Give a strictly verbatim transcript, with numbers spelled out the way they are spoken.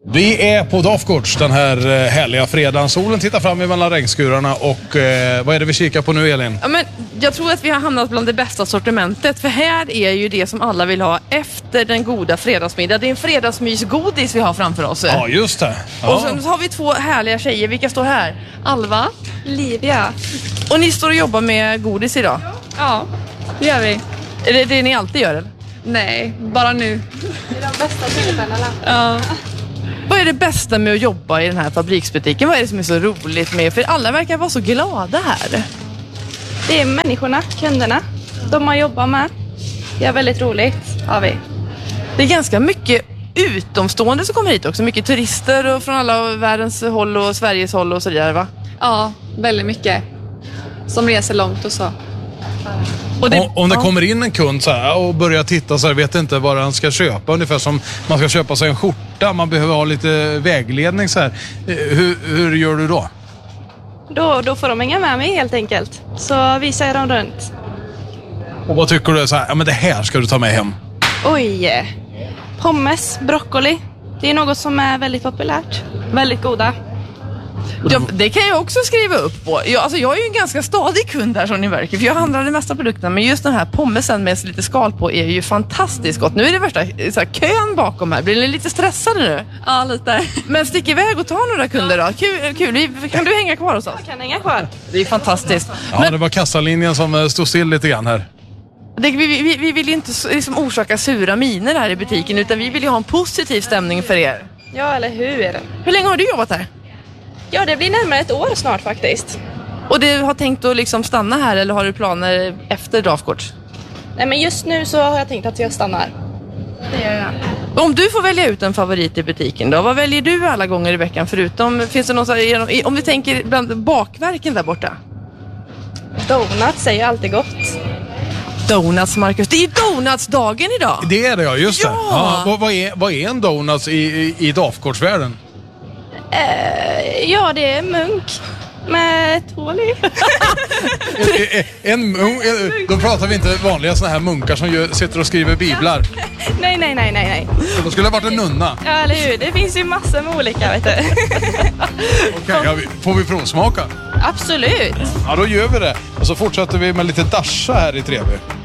Vi är på Dafgårds den här härliga fredagen. Solen tittar fram mellan regnskurarna och eh, vad är det vi kikar på nu, Elin? Ja, men jag tror att vi har hamnat bland det bästa sortimentet, för här är ju det som alla vill ha efter den goda fredagsmiddag. Det är en fredagsmysgodis vi har framför oss. Ja, just det. Ja. Och sen har vi två härliga tjejer. Vilka står här? Alva? Livia. Och ni står och jobbar med godis idag? Ja, det gör vi. Är det det ni alltid gör, eller? Nej, bara nu. Det är de bästa tillfällena. Ja. Vad är det bästa med att jobba i den här fabriksbutiken? Vad är det som är så roligt med? För alla verkar vara så glada här. Det är människorna, kunderna. De man jobbar med. Det är väldigt roligt, har vi. Det är ganska mycket utomstående som kommer hit också. Mycket turister och från alla världens håll och Sveriges håll och så vidare, va? Ja, väldigt mycket. Som reser långt och så. Och det, om det ja. kommer in en kund så här och börjar titta så här, vet inte vad han ska köpa, ungefär som man ska köpa sig en skjorta, man behöver ha lite vägledning så här. Hur, hur gör du då? då? Då får de hänga med mig helt enkelt. Så visar jag dem runt. Och vad tycker du så här, ja men det här ska du ta med hem? Oj, pommes, broccoli. Det är något som är väldigt populärt. Väldigt goda. Ja, det kan jag också skriva upp på. Jag, alltså, jag är ju en ganska stadig kund här som ni märker, för jag handlar de mesta produkterna. Men just den här pommesen med lite skal på är ju fantastiskt gott. Nu är det värsta så här, kön bakom här. Blir ni lite stressade nu? Ja, lite. Men stick iväg och ta några kunder då. Kul, kul. Kan du hänga kvar hos oss? Jag kan hänga kvar. Det är fantastiskt. Ja, Men det var kassalinjen som stod still lite grann här. det, vi, vi, vi vill ju inte liksom orsaka sura miner här i butiken, utan vi vill ju ha en positiv stämning för er. Ja, eller hur? Hur länge har du jobbat här? Ja, det blir närmare ett år snart faktiskt. Och du har tänkt att liksom stanna här, eller har du planer efter Dafgårds? Nej, men just nu så har jag tänkt att jag stannar. Det gör jag. Om du får välja ut en favorit i butiken då, vad väljer du alla gånger i veckan förutom, finns det någon så här, om vi tänker bland bakverken där borta? Donuts är ju alltid gott. Donuts, Marcus. Det är ju donutsdagen idag. Det är det, ja, just det. Ja. Ja, vad, vad, är, vad är en donuts i, i, i Dafgårdsvärlden? Eh, ja, det är munk med ett hål i. en munk, då pratar vi inte vanliga såna här munkar som gör, sitter och skriver biblar. Nej, nej, nej, nej, nej. Då skulle det ha varit en nunna. Ja, eller hur? Det finns ju massor med olika, vet du. Okej, ja, får vi provsmaka? Absolut. Ja, då gör vi det. Och så fortsätter vi med lite dasha här i Trevlig.